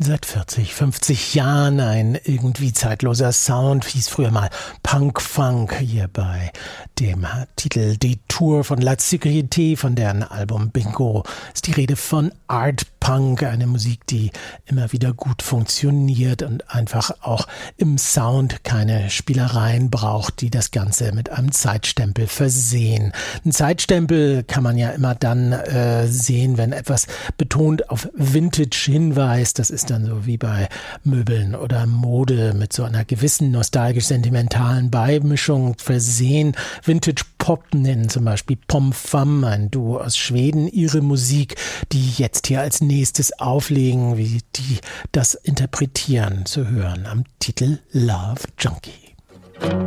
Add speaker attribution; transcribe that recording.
Speaker 1: Seit 40, 50 Jahren ein irgendwie zeitloser Sound, hieß früher mal Punk-Funk, hier bei dem Titel Detour von La Sécurité, von deren Album Bingo ist die Rede von Art Punk, eine Musik, die immer wieder gut funktioniert und einfach auch im Sound keine Spielereien braucht, die das Ganze mit einem Zeitstempel versehen. Ein Zeitstempel kann man ja immer dann sehen, wenn etwas betont auf Vintage hinweist. Das ist dann so wie bei Möbeln oder Mode mit so einer gewissen nostalgisch-sentimentalen Beimischung versehen. Vintage Pop nennen zum Beispiel Pom Fam, ein Duo aus Schweden, ihre Musik, die jetzt hier als nächstes auflegen, wie die das interpretieren, zu hören am Titel Love Junkie.